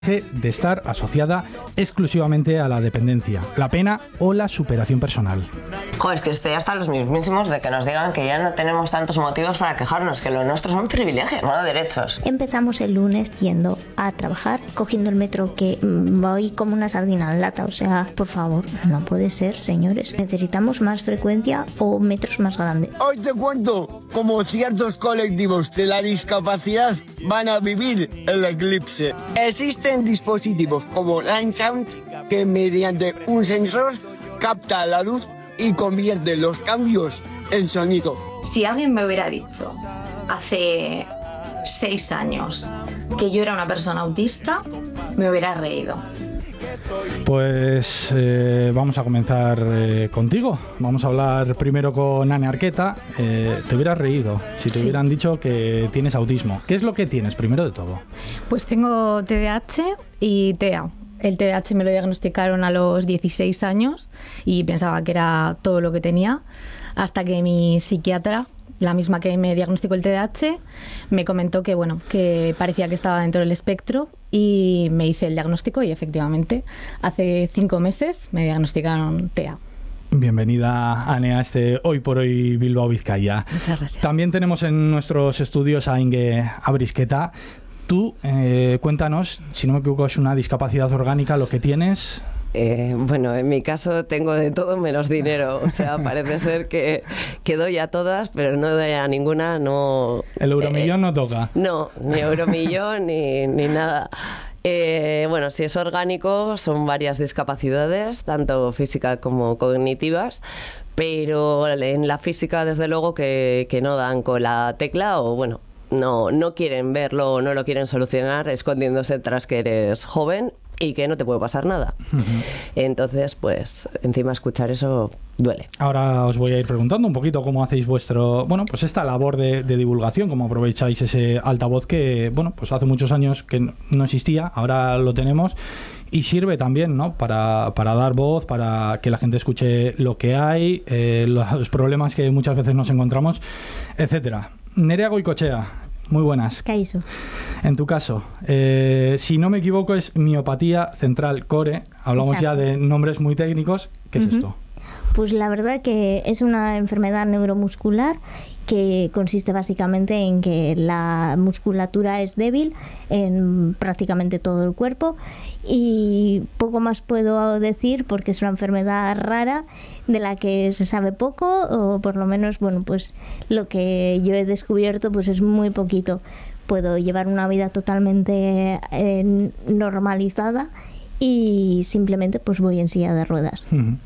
de estar asociada exclusivamente a la dependencia, la pena o la superación personal. Joder, es que estoy hasta los mismísimos de que nos digan que ya no tenemos tantos motivos para quejarnos, que lo nuestro son privilegios, no derechos. Empezamos el lunes yendo a trabajar, cogiendo el metro, que voy como una sardina en lata, o sea, por favor, no puede ser, señores. Necesitamos más frecuencia o metros más grandes. Hoy te cuento cómo ciertos colectivos de la discapacidad van a vivir el eclipse. Existen dispositivos como Linesound que mediante un sensor capta la luz y convierte los cambios en sonido. Si alguien me hubiera dicho hace 6 años que yo era una persona autista, me hubiera reído. Pues vamos a comenzar contigo. Vamos a hablar primero con Ane Arqueta. Te hubieras reído si te hubieran dicho que tienes autismo. ¿Qué es lo que tienes, primero de todo? Pues tengo TDAH y TEA. El TDAH me lo diagnosticaron a los 16 años y pensaba que era todo lo que tenía, hasta que mi psiquiatra, la misma que me diagnosticó el TDAH, me comentó que, bueno, que parecía que estaba dentro del espectro, y me hice el diagnóstico y efectivamente hace 5 meses me diagnosticaron TEA. Bienvenida, Ane, a este Hoy por Hoy Bilbao Vizcaya. Muchas gracias. También tenemos en nuestros estudios a Inge Abrisqueta. Tú, cuéntanos, si no me equivoco, es una discapacidad orgánica lo que tienes. Bueno, en mi caso tengo de todo menos dinero, o sea, parece ser que doy a todas, pero no doy a ninguna, no... ¿El euromillón no toca? No, ni euromillón ni nada. Bueno, si es orgánico, son varias discapacidades, tanto físicas como cognitivas, pero en la física, desde luego, que no dan con la tecla, o bueno, no quieren verlo o no lo quieren solucionar, escondiéndose tras que eres joven y que no te puede pasar nada. Uh-huh. Entonces, pues, encima escuchar eso duele. Ahora os voy a ir preguntando un poquito cómo hacéis pues esta labor de divulgación, cómo aprovecháis ese altavoz que, bueno, pues hace muchos años que no existía, ahora lo tenemos. Y sirve también, ¿no?, para dar voz, para que la gente escuche lo que hay, los problemas que muchas veces nos encontramos, etcétera. Nerea Goicochea, muy buenas. Kaixo. En tu caso, si no me equivoco, es miopatía central core. Hablamos ya de nombres muy técnicos. ¿Qué es esto? Pues la verdad que es una enfermedad neuromuscular que consiste básicamente en que la musculatura es débil en prácticamente todo el cuerpo, y poco más puedo decir porque es una enfermedad rara de la que se sabe poco, o por lo menos, bueno, pues lo que yo he descubierto pues es muy poquito. Puedo llevar una vida totalmente normalizada y simplemente pues voy en silla de ruedas.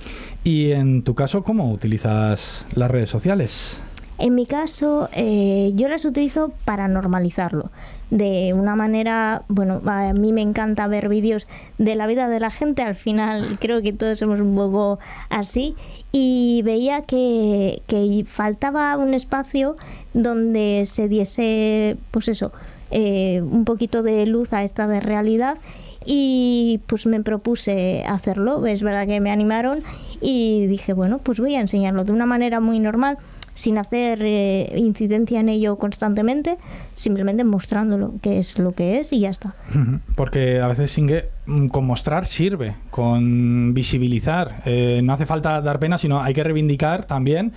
Y en tu caso, ¿cómo utilizas las redes sociales? En mi caso, yo las utilizo para normalizarlo. De una manera, bueno, a mí me encanta ver vídeos de la vida de la gente, al final creo que todos somos un poco así, y veía que faltaba un espacio donde se diese, pues eso, un poquito de luz a esta de realidad, y pues me propuse hacerlo. Es verdad que me animaron y dije, bueno, pues voy a enseñarlo de una manera muy normal, sin hacer incidencia en ello constantemente, simplemente mostrándolo, que es lo que es, y ya está. Porque a veces, Inge, con mostrar sirve, con visibilizar. No hace falta dar pena, sino hay que reivindicar también,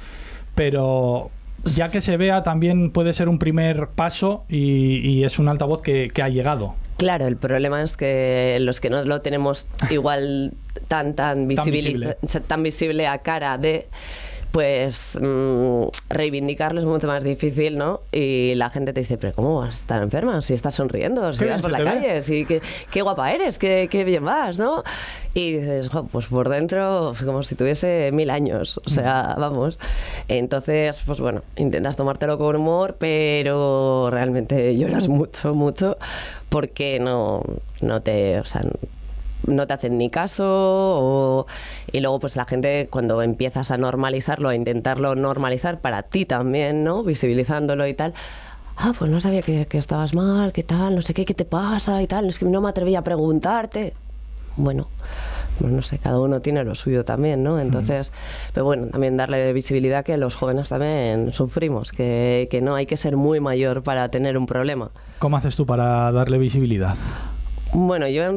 pero ya que se vea también puede ser un primer paso, y es un altavoz que ha llegado. Claro, el problema es que los que no lo tenemos igual tan visible a cara de... pues reivindicarlo es mucho más difícil, ¿no? Y la gente te dice, pero ¿cómo vas a estar enferma? Si estás sonriendo, si vas por la calle, si, qué guapa eres, qué bien vas, ¿no? Y dices, pues por dentro como si tuviese 1000 años, o sea, vamos. Entonces, pues bueno, intentas tomártelo con humor, pero realmente lloras mucho, porque no te hacen ni caso, y luego pues la gente, cuando empiezas a normalizarlo, a intentarlo normalizar para ti también, ¿no?, visibilizándolo y tal, pues no sabía que estabas mal, qué tal, no sé qué te pasa y tal, es que no me atreví a preguntarte. Bueno, pues no sé, cada uno tiene lo suyo también, ¿no? Entonces, pero bueno, también darle visibilidad, que los jóvenes también sufrimos, que no hay que ser muy mayor para tener un problema. ¿Cómo haces tú para darle visibilidad? Bueno, yo